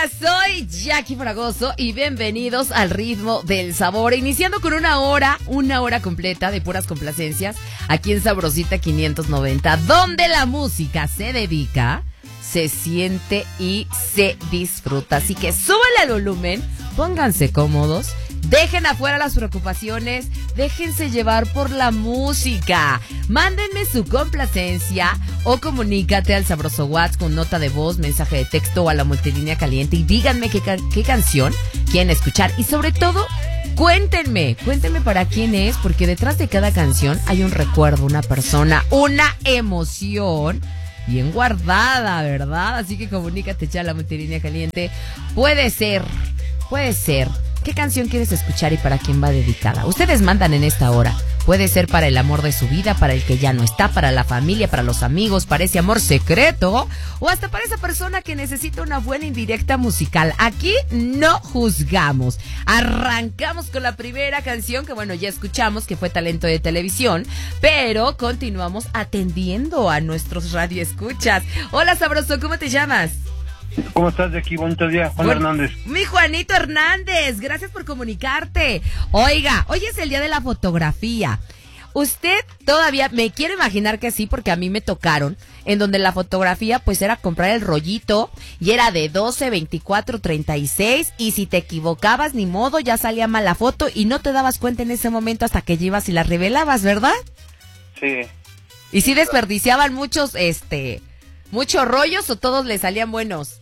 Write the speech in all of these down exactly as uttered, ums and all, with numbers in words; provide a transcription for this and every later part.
soy Jackie Fragoso y bienvenidos al Ritmo del Sabor, iniciando con una hora, una hora completa de puras complacencias aquí en Sabrosita quinientos noventa, donde la música se dedica, se siente y se disfruta. Así que súbale el volumen, pónganse cómodos, dejen afuera las preocupaciones, déjense llevar por la música. Mándenme su complacencia o comunícate al Sabroso WhatsApp con nota de voz, mensaje de texto o a la multilínea caliente y díganme qué, qué canción quieren escuchar. Y sobre todo, cuéntenme, cuéntenme para quién es, porque detrás de cada canción hay un recuerdo, una persona, una emoción bien guardada, ¿verdad? Así que comunícate ya a la multilínea caliente. Puede ser, puede ser. ¿Qué canción quieres escuchar y para quién va dedicada? Ustedes mandan en esta hora. Puede ser para el amor de su vida, para el que ya no está, para la familia, para los amigos, para ese amor secreto o hasta para esa persona que necesita una buena indirecta musical. Aquí no juzgamos. Arrancamos con la primera canción que, bueno, ya escuchamos, que fue Talento de Televisión, pero continuamos atendiendo a nuestros radioescuchas. Hola, sabroso, ¿cómo te llamas? ¿Cómo estás, de aquí? Bonito día, Juan bueno, Hernández. Mi Juanito Hernández, gracias por comunicarte. Oiga, hoy es el día de la fotografía. Usted todavía, me quiero imaginar que sí, porque a mí me tocaron, en donde la fotografía pues era comprar el rollito y era de doce, veinticuatro, treinta y seis y si te equivocabas ni modo, ya salía mal la foto y no te dabas cuenta en ese momento hasta que ibas y la revelabas, ¿verdad? Sí. ¿Y si desperdiciaban muchos, este, muchos rollos o todos le salían buenos?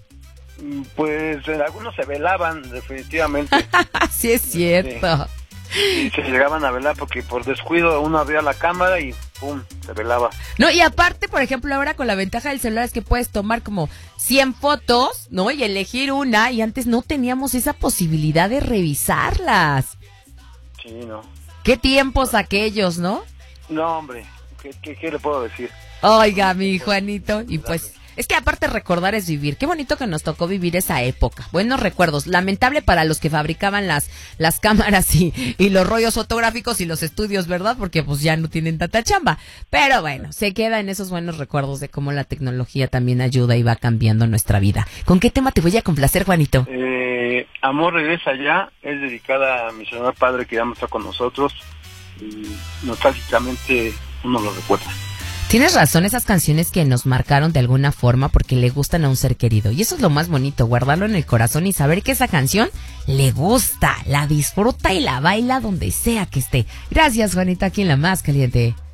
Pues algunos se velaban, definitivamente. Sí, es cierto. Sí. Y se llegaban a velar porque por descuido uno abría la cámara y pum, se velaba. No, y aparte, por ejemplo, ahora con la ventaja del celular es que puedes tomar como cien fotos, ¿no? Y elegir una, y antes no teníamos esa posibilidad de revisarlas. Sí, no. ¿Qué tiempos aquellos, no? No, hombre, ¿qué, qué, qué le puedo decir? Oiga, mi Juanito, y pues... Es que aparte recordar es vivir. Qué bonito que nos tocó vivir esa época. Buenos recuerdos. Lamentable para los que fabricaban las, las cámaras y, y los rollos fotográficos y los estudios, ¿verdad? Porque pues ya no tienen tanta chamba. Pero bueno, se queda en esos buenos recuerdos de cómo la tecnología también ayuda y va cambiando nuestra vida. ¿Con qué tema te voy a complacer, Juanito? Eh, Amor regresa ya. Es dedicada a mi señor padre que ya no está con nosotros. Y nostálgicamente uno lo recuerda. Tienes razón, esas canciones que nos marcaron de alguna forma porque le gustan a un ser querido. Y eso es lo más bonito, guardarlo en el corazón y saber que esa canción le gusta, la disfruta y la baila donde sea que esté. Gracias, Juanita, aquí en La Más Caliente.